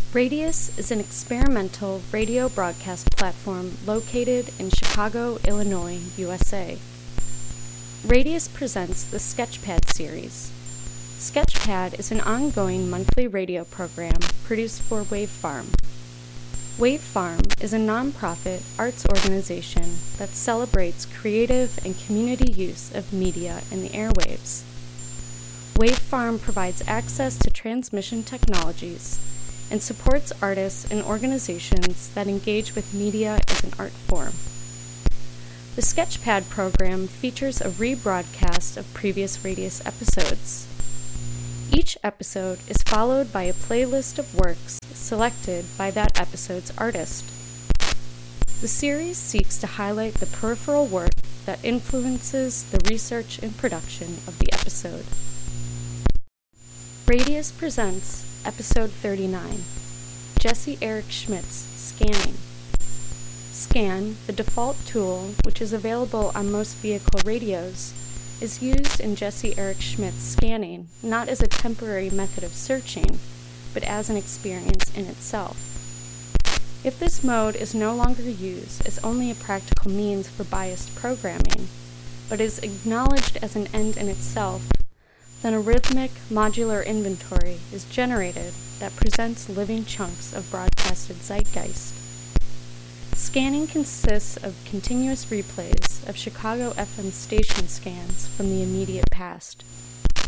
Radius is an experimental radio broadcast platform located in Chicago, Illinois, USA. Radius presents the Sketchpad series. Sketchpad is an ongoing monthly radio program produced for Wave Farm. Wave Farm is a nonprofit arts organization that celebrates creative and community use of media in the airwaves. Wave Farm provides access to transmission technologies and supports artists and organizations that engage with media as an art form. The Sketchpad program features a rebroadcast of previous Radius episodes. Each episode is followed by a playlist of works selected by that episode's artist. The series seeks to highlight the peripheral work that influences the research and production of the episode. Radius presents Episode 39, Jesse Eric Schmidt's Scanning. Scan, the default tool, which is available on most vehicle radios, is used in Jesse Eric Schmidt's scanning not as a temporary method of searching, but as an experience in itself. If this mode is no longer used as only a practical means for biased programming, but is acknowledged as an end in itself, then a rhythmic, modular inventory is generated that presents living chunks of broadcasted zeitgeist. Scanning consists of continuous replays of Chicago FM station scans from the immediate past.